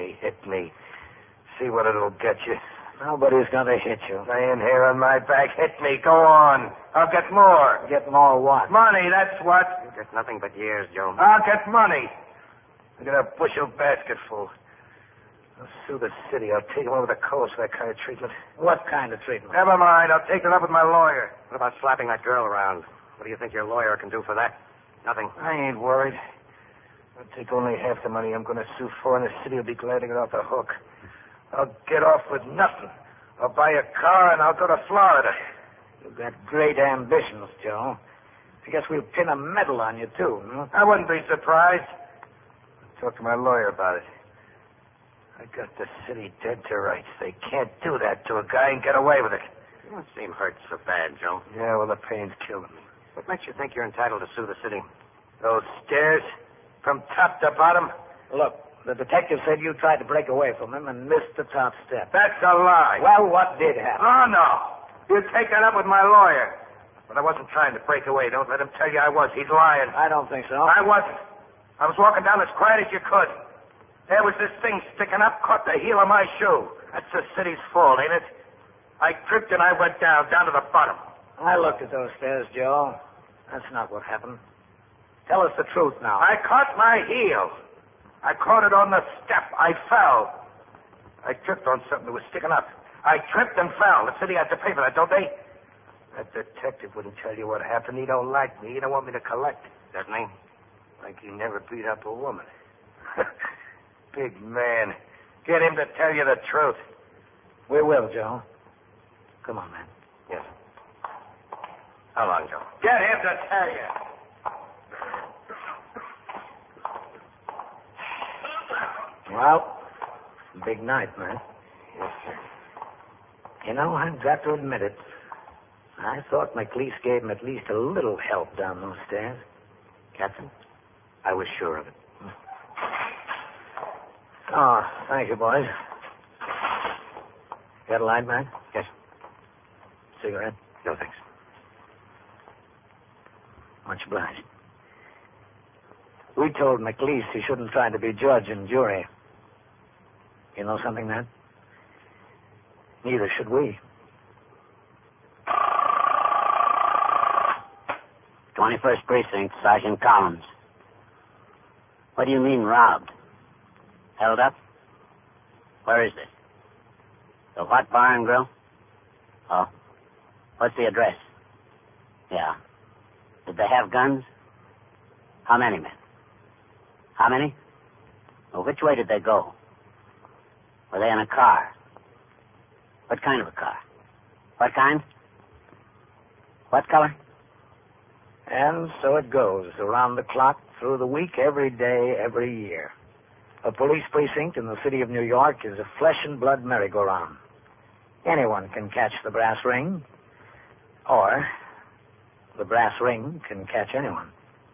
me. Hit me. See what it'll get you. Nobody's going to hit you. Laying here on my back. Hit me. Go on. I'll get more. Get more what? Money, that's what. You get nothing but years, Joe. I'll get money. I got a bushel basket full. I'll sue the city. I'll take him over the coast for that kind of treatment. What kind of treatment? Never mind. I'll take it up with my lawyer. What about slapping that girl around? What do you think your lawyer can do for that? Nothing. I ain't worried. I'll take only half the money I'm going to sue for, and the city will be glad to get off the hook. I'll get off with nothing. I'll buy a car, and I'll go to Florida. You've got great ambitions, Joe. I guess we'll pin a medal on you, too. Hmm? I wouldn't be surprised. I'll talk to my lawyer about it. I got the city dead to rights. They can't do that to a guy and get away with it. You don't seem hurt so bad, Joe. Yeah, well, the pain's killing me. What makes you think you're entitled to sue the city? Those stairs, from top to bottom. Look, the detective said you tried to break away from him and missed the top step. That's a lie. Well, what did happen? Oh, no. You take that up with my lawyer. But I wasn't trying to break away. Don't let him tell you I was. He's lying. I don't think so. I wasn't. I was walking down as quiet as you could. There was this thing sticking up, caught the heel of my shoe. That's the city's fault, ain't it? I tripped and I went down to the bottom. I looked at those stairs, Joe. That's not what happened. Tell us the truth now. I caught my heel. I caught it on the step. I fell. I tripped on something that was sticking up. I tripped and fell. The city has to pay for that, don't they? That detective wouldn't tell you what happened. He don't like me. He don't want me to collect. Doesn't he? Like he never beat up a woman. Big man. Get him to tell you the truth. We will, Joe. Come on, man. Yes. How long, Joe? Get him to tell you. Well, big night, man. Yes, sir. You know, I've got to admit it. I thought McLeese gave him at least a little help down those stairs. Captain, I was sure of it. Oh, thank you, boys. Got a light, man? Yes. Cigarette? No, thanks. Much obliged. We told McLeese he shouldn't try to be judge and jury. You know something, man? Neither should we. 21st Precinct, Sergeant Collins. What do you mean, robbed? Held up? Where is this? The what bar and grill? Oh. What's the address? Yeah. Did they have guns? How many men? How many? Well, which way did they go? Were they in a car? What kind of a car? What kind? What color? And so it goes, around the clock, through the week, every day, every year. A police precinct in the city of New York is a flesh and blood merry-go-round. Anyone can catch the brass ring, or the brass ring can catch anyone.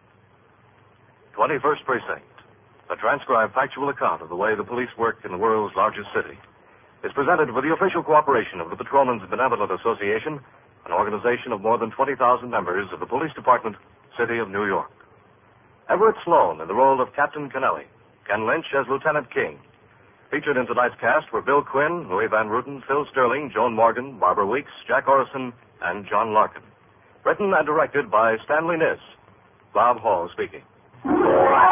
21st Precinct, a transcribed factual account of the way the police work in the world's largest city, is presented with the official cooperation of the Patrolmen's Benevolent Association, an organization of more than 20,000 members of the Police Department, City of New York. Everett Sloan in the role of Captain Kennelly, Ken Lynch as Lieutenant King. Featured in tonight's cast were Bill Quinn, Louis Van Ruten, Phil Sterling, Joan Morgan, Barbara Weeks, Jack Orison, and John Larkin. Written and directed by Stanley Niss. Bob Hall speaking.